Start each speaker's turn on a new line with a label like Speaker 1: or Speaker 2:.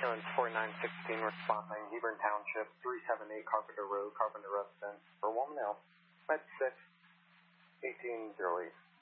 Speaker 1: Ambulance 4916 responding, Hebron Township, 378 Carpenter Road, Carpenter Residence, for Woman L, Med 6, 1808.